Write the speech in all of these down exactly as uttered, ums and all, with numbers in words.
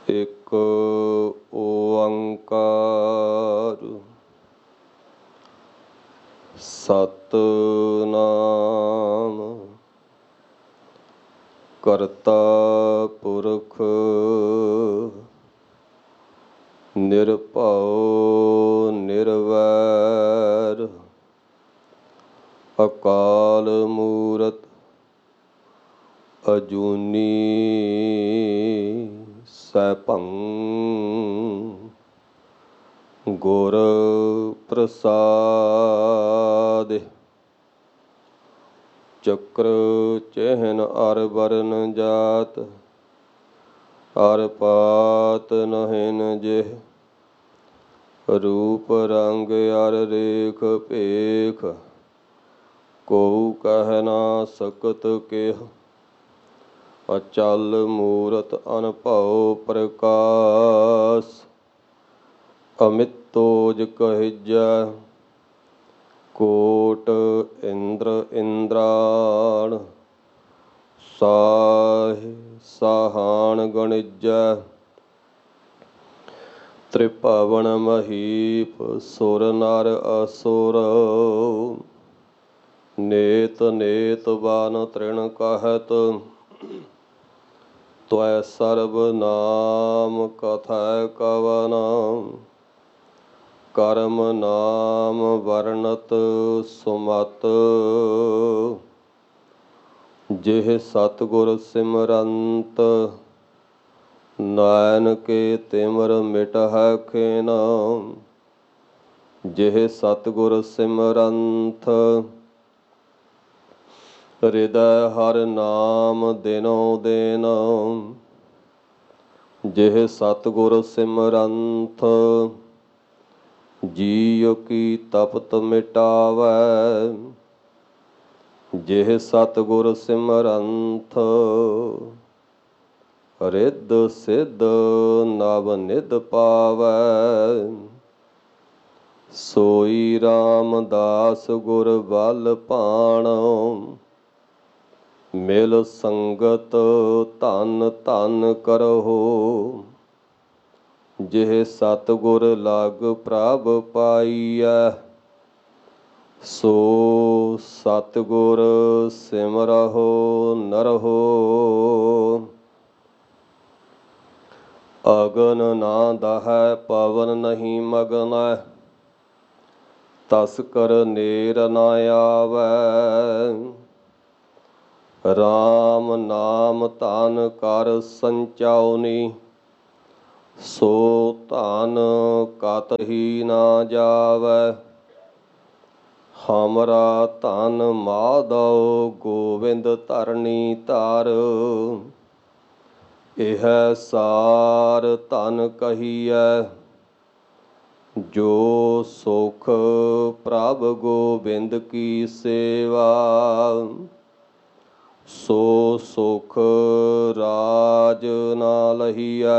ਇਕ ਓੰਕਾਰ ਸਤਿਨਾਮ ਕਰਤਾ ਪੁਰਖ ਨਿਰਭਉ ਨਿਰਵੈਰ ਅਕਾਲ ਮੂਰਤ ਅਜੂਨੀ ਸੈਭੰ ਗੁਰ ਪ੍ਰਸਾਦਿ। ਚੱਕਰ ਚਿਹਨ ਅਰ ਵਰਨ ਜਾਤ ਅਰ ਪਾਤ ਨਹਿਨ ਜਿਹ ਰੂਪ ਰੰਗ ਅਰ ਰੇਖ ਭੇਖ ਕਉ ਕਹਿ ਨਾ ਸਕਤ ਕਿਹ। ਅਚਲ ਮੂਰਤ ਅਨਭਉ ਪ੍ਰਕਾਸ਼ ਅਮਿਤੋਜ ਕਹਿਜੈ ਕੋਟ ਇੰਦਰ ਇੰਦਰਾਣ ਸਾਹਿ ਸਾਹਾਣ ਗਣਿਜੈ। ਤ੍ਰਿਭਵਨ ਮਹੀਪ ਸੁਰ ਨਰ ਅਸੁਰ ਨੇਤ ਨੇਤ ਬਨ ਤ੍ਰਿਣ ਕਹਿਤ ਤਵੈ ਸਰਬ ਨਾਮ ਕਥੈ ਕਵਨ ਕਰਮ ਨਾਮ ਵਰਣਤ ਸੁਮਤ। ਜਿਹ ਸਤਿਗੁਰ ਸਿਮਰੰਤ ਨਾਇਨ ਕੇ ਤਿਮਰ ਮਿਟਹਿ ਖਿਨ। ਜਿਹ ਸਤਿਗੁਰ ਸਿਮਰੰਤ ਹਿਰਦੈ ਹਰਿ ਨਾਮ ਦਿਨੋ ਦਿਨ। ਜਿਹ ਸਤਿਗੁਰ ਸਿਮਰੰਤ ਜੀਉ ਕੀ ਤਪਤ ਮਿਟਾਵੈ। ਜਿਹ ਸਤਿਗੁਰ ਸਿਮਰੰਤ ਰਿੱਧ ਸਿੱਧ ਨਵ ਨਿਧ ਪਾਵੈ। ਸੋਈ ਰਾਮਦਾਸ ਗੁਰ ਬਲ ਭਾਣ ਮਿਲ ਸੰਗਤ ਧਨ ਧਨ ਕਰਹੁ। ਜਿਹ ਸਤਿਗੁਰ ਲਗ ਪ੍ਰਭ ਪਾਈਐ ਸੋ ਸਤਿਗੁਰ ਸਿਮਰਹੁ ਨਰਹੁ। ਅਗਨ ਨਾ ਦਹੈ ਪਵਨ ਨਹੀਂ ਮਗਨੈ ਤਸਕਰ ਨੇਰ ਨ ਆਵੈ। ਰਾਮ ਨਾਮ ਧਨ ਕਰ ਸੰਚਾਉਨੀ ਸੋ ਧਨ ਕਤਹੀ ਨਾ ਜਾਵੈ। ਹਮਰਾ ਧਨ ਮਾਧਵ ਗੋਵਿੰਦ ਧਰਨੀ ਧਰ ਇਹ ਸਾਰ ਧਨ ਕਹੀਐ। ਜੋ ਸੁਖ ਪ੍ਰਭ ਗੋਬਿੰਦ ਕੀ ਸੇਵਾ ਸੋ ਸੁਖ ਰਾਜ ਨਾ ਲਹੀਐ।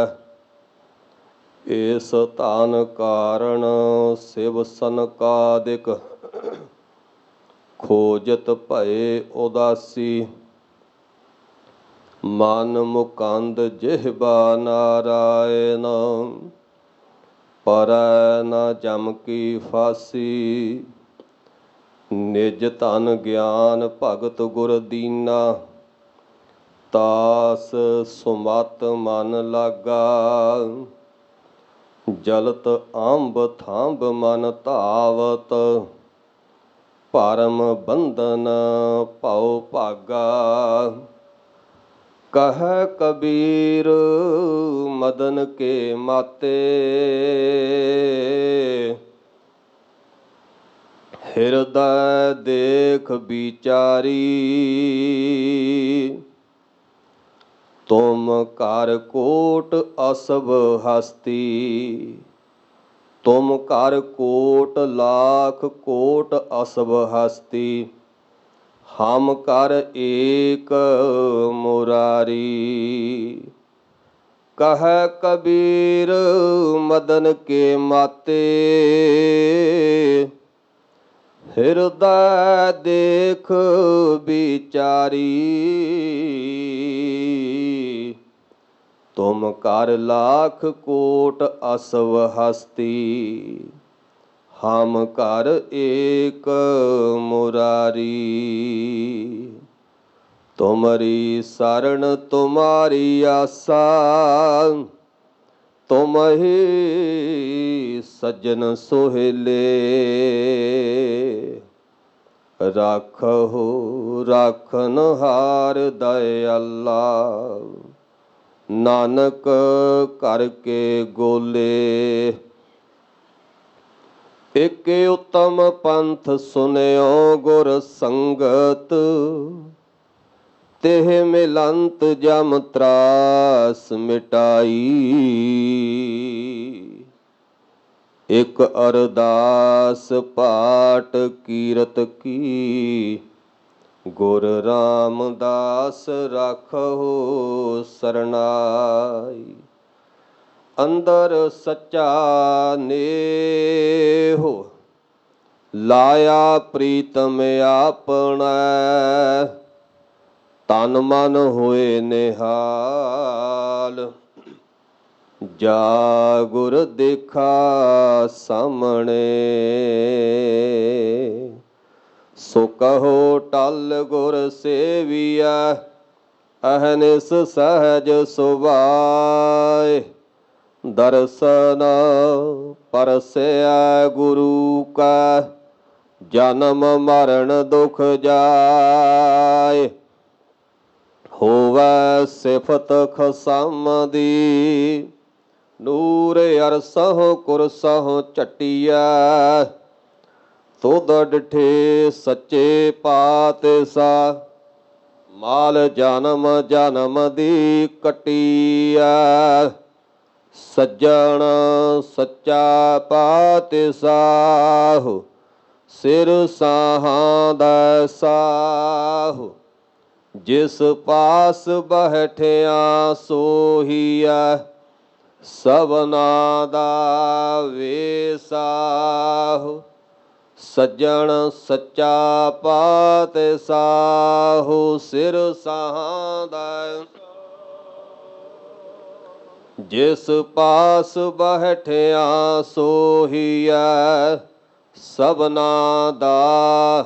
ਇਸ ਧਨ ਕਾਰਣ ਸਿਵ ਸਨਕਾਦਿਕ ਖੋਜਤ ਭਏ ਉਦਾਸੀ। ਮਨ ਮੁਕੰਦ ਜਿਹਵਾ ਨਾਰਾਇਣ ਪਰੈ ਨ ਜਮ ਕੀ ਫਾਸੀ। ਨਿਜ ਧਨ ਗਿਆਨ ਭਗਤ ਗੁਰ ਦੀਨਾ ਤਾਸ ਸੁਮਤ ਮਨ ਲਾਗਾ। ਜਲਤ ਅੰਬ ਥੰਬ ਮਨ ਧਾਵਤ ਭਰਮ ਬੰਧਨ ਭਉ ਭਾਗਾ। ਕਹਿ ਕਬੀਰ ਮਦਨ ਕੇ ਮਾਤੇ ਹਿਰਦੈ ਦੇਖ ਬਿਚਾਰੀ। ਤੁਮ ਕਰ ਕੋਟ ਅਸਭ ਹਸਤੀ ਤੁਮ ਕਰ ਕੋਟ ਲਾਖ ਕੋਟ ਅਸਭ ਹਸਤੀ। ਹਮ ਕਰ ਏਕ ਮੁਰਾਰੀ। ਕਹਿ ਕਬੀਰ ਮਦਨ ਕੇ ਮਾਤੇ ਹਿਰਦੈ ਦੇਖ ਬਿਚਾਰੀ। ਤੁਮ ਕਰ ਲਾਖ ਕੋਟ ਅਸਵ ਹਸਤੀ, ਹਮ ਕਰ ਏਕ ਮੁਰਾਰੀ। ਤੁਮਰੀ ਸਰਣ ਤੁਮਾਰੀ ਆਸਾ, ਤੁਮ ਹੀ ਸੱਜਣ ਸੋਹਿਲੇ। ਰਾਖਹੁ ਰਾਖਨਹਾਰ ਦਇਆਲਾ, ਨਾਨਕ ਕਰ ਕੇ ਗੋਲੇ। ਇਕ ਉਤਮ ਪੰਥ ਸੁਨਿਓ ਗੁਰ ਸੰਗਤ, ਤਿਹ ਮਿਲੰਤ ਜਮ ਤਰਾਸ ਮਿਟਾਈ। ਇਕ ਅਰਦਾਸ ਪਾਟ ਕੀਰਤ ਕੀ, ਗੁਰ ਰਾਮਦਾਸ ਰਾਖਹੁ ਸਰਨਾਈ। ਅੰਦਰ ਸੱਚਾ ਨੇਹੁ, ਲਾਇਆ ਪ੍ਰੀਤਮ ਆਪਣਾ। ਤਨ ਮਨ ਹੋਏ ਨਿਹਾਲ, ਜਾ ਗੁਰ ਦੇਖਾ ਸਾਹਮਣੇ। ਸੋ ਕਹੋ ਟਲ ਗੁਰ ਸੇਵੀਐ, ਅਹਨਿਸ ਸਹਿਜ ਸੁਭਾਏ। ਦਰਸ਼ਨ ਪਰਸੈ ਗੁਰੂ ਕਾ, ਜਨਮ ਮਰਨ ਦੁਖ ਜਾਏ। ਹੋਵੈ ਸਿਫਤ ਖਸਮ ਦੀ, ਨੂਰ ਅਰਸਹੁ ਕੁਰਸਹੁ ਝਟੀਐ। ਤੁਧ ਡਿਠੇ ਸੱਚੇ ਪਾਤਸ਼ਾਹ, ਮਾਲ ਜਨਮ ਜਨਮ ਦੀ ਕੱਟੀਐ। ਸੱਜਣ ਸੱਚਾ ਪਾਤਸ਼ਾਹ, ਸਿਰ ਸਾਹਾਂ ਦਾ ਸਾਹੁ। ਜਿਸ ਪਾਸ ਬੈਠਿਆ ਸੋਹੀਐ, ਸਭਨਾ ਦਾ ਵੇਸਾਹੁ। ਸੱਜਣ ਸੱਚਾ ਪਾਤਸ਼ਾਹੁ, ਸਿਰ ਸਾਹਾਂ ਦਾ। ਜਿਸ ਪਾਸ ਬੈਠਿਆ ਸੋਹੀਐ, ਸਭਨਾ ਦਾ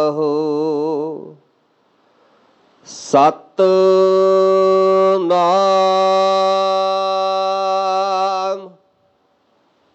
ਵੇਸਾਹੁ। ਸਤਿਨਾਮ